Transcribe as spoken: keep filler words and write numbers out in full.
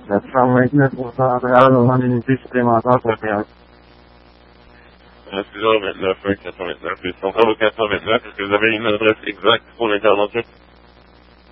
quatre cent vingt-neuf au central, on vend une unité supplémentaire pour le péage. Excusez-moi, vingt-neuf, quatre cent vingt-neuf. Le central au quatre cent vingt-neuf, est-ce que vous avez une adresse exacte pour l'intervention?